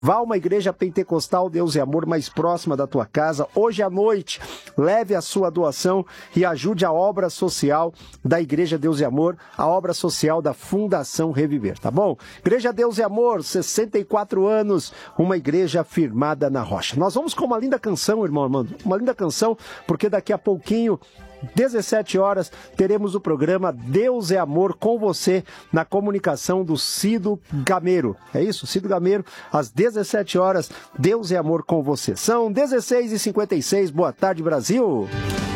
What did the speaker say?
Vá a uma igreja pentecostal Deus e Amor mais próxima da tua casa. Hoje à noite, leve a sua doação e ajude a obra social da Igreja Deus e Amor, a obra social da Fundação Reviver, tá bom? Igreja Deus e Amor, 64 anos, uma igreja firmada na rocha. Nós vamos com uma linda canção, irmão Armando, uma linda canção, porque daqui a pouquinho, 17 horas, teremos o programa Deus é Amor com você, na comunicação do Cido Gameiro. É isso? Cido Gameiro, às 17 horas, Deus é Amor com você. São 16h56, boa tarde, Brasil!